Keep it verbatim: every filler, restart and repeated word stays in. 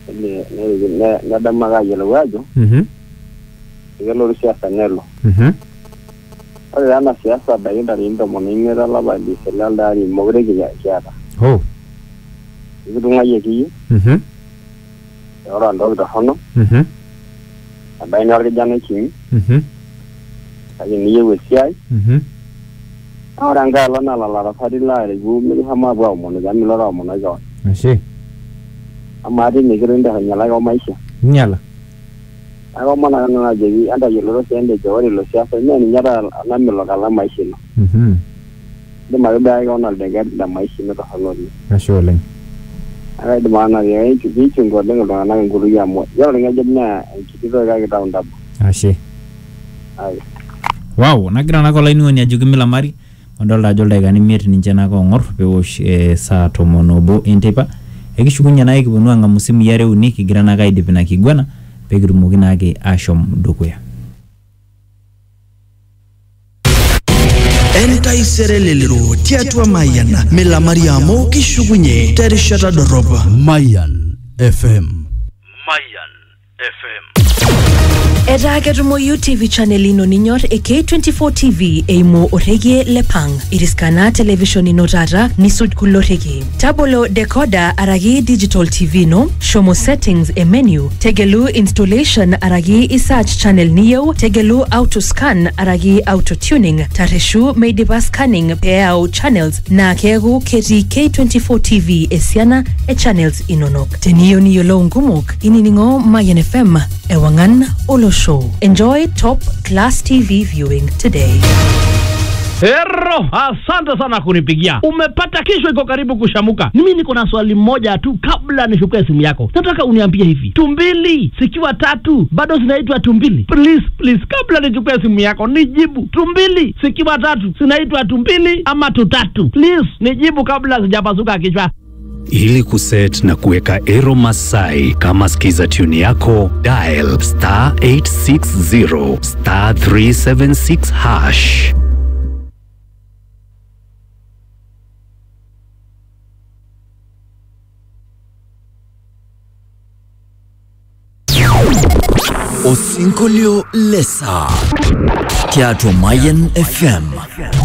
ne ne ne damaga yelo wajo mhm yelo siasa nelo mhm ore ana siasa baida rindo monimera la bali selanda ni mogre ya kiata oh idunga yeki mhm ora ndo da hono mhm abaina ore jana kimi mhm aje niye wesiai mhm ora ngala na la la fadila re gu mi hama ba mo na mi la mo na ga ashe amari ni grenda hanyala ga maisha nyala ago mana na jevi anda yelo sende jori lo siasa ne ni nyara na mi lo kala maisha no mhm de ma ba ga na de ga da maisha no ka hono ni asholeng ai de mana ye ki ki chungo de ngo na nguru ya mo yo le ga na ki do ga ga unda ashe ai wow nagira nako laini ajoki milamari ondolta ajo ildaikani miet ninche nako ng'or pewosh e, saa tomon obo enteipa ekishukunye naye kiponu ang'amu simui are uni kigira nake aidip ina kiguana pekitumoki naake ashom dukuya. Entaisere lelero tiatua Mayan milamari amu kishukunye terishata dorop. Mayan F M. Mayan F M. Eta ketumoyu T V channel ino ninyor e K twenty-four T V eimo orege lepang. Iriskana television ino tata nisuj kulorege. Tabolo decoder aragi digital T V no, shomo settings e menu, tegelu installation aragi isearch channel niyo, tegelu auto scan aragi auto tuning, tareshu meidipa scanning peao channels na kegu keti K twenty-four T V esiana e channels inonok. Teniyo niyo lo ngumuk, ininingo Mayan F M, ewangan olo show. Enjoy top class T V viewing today. Ero, asante sana kunipigia. Umepata kesho iko karibu kushamuka. Mimi niko na swali moja tu kabla nishukue simu yako. Nataka uniambie hivi. Tumbili zikiwa tatu bado zinaitwa tumbili? Please, please kabla nishukue simu yako nijibu. Tumbili zikiwa tatu zinaitwa tumbili ama tutatu? Please nijibu kabla sijapasuka kichwa. Ili kuset na kuweka Ero Masai kama skiza tune yako, dial star eight six zero star three seven six hash. Osinkolio lesa tiatua Mayan F M.